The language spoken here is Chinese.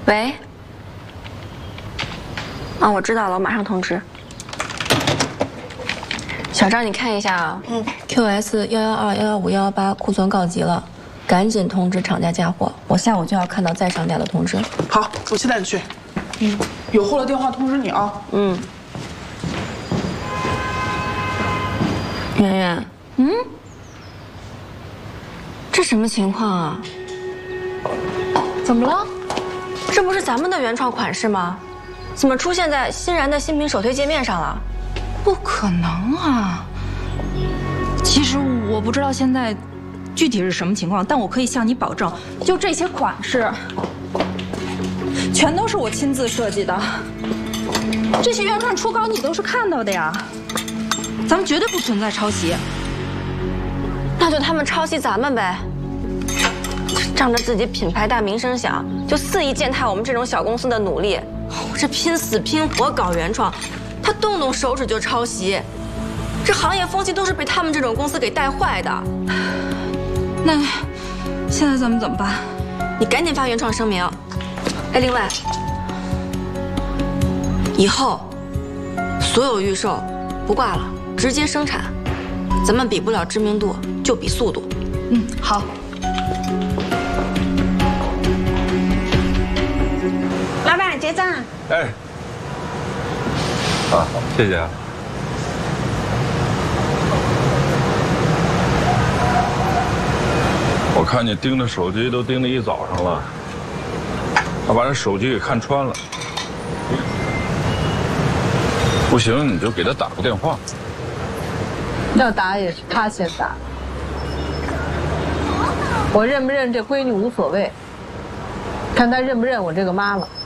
喂。啊，我知道了，我马上通知。小张，你看一下啊，QS 112、115、118库存告急了，赶紧通知厂家加货，我下午就要看到再上架的通知。 好，我现在就去。有货了电话通知你啊。 圆圆，这什么情况啊？ 怎么了？ 这不是咱们的原创款式吗？怎么出现在欣然的新品首推界面上了？ 不可能啊！其实我不知道现在具体是什么情况，但我可以向你保证，就这些款式，全都是我亲自设计的。这些原创初稿你都是看到的呀，咱们绝对不存在抄袭。 那就他们抄袭咱们呗，仗着自己品牌大、名声响，就肆意践踏我们这种小公司的努力。我这拼死拼活搞原创，他动动手指就抄袭，这行业风气都是被他们这种公司给带坏的。 那现在咱们怎么办？ 你赶紧发原创声明。哎，另外，以后所有预售不挂了，直接生产。咱们比不了知名度，就比速度。 好。 老板结账。 哎，啊，谢谢啊。我看你盯着手机都盯了一早上了，还把这手机给看穿了。不行，你就给他打个电话。 要打也是他先打，我认不认这闺女无所谓，看他认不认我这个妈妈。